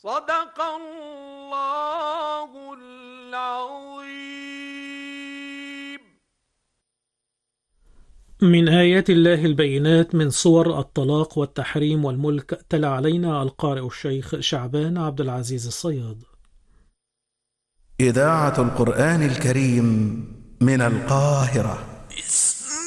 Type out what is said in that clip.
صدق الله العظيم. من آيات الله البينات من صور الطلاق والتحريم والملك. تلا علينا القارئ الشيخ شعبان عبد العزيز الصياد. إذاعة القرآن الكريم من القاهرة.